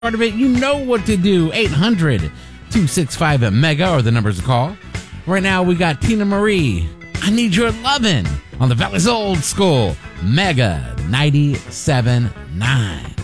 part of it, you know what to do. 800-265-MEGA are the numbers to call. Right now, we got Tina Marie. I Need Your Lovin' on the Valley's Old School Mega 97.9.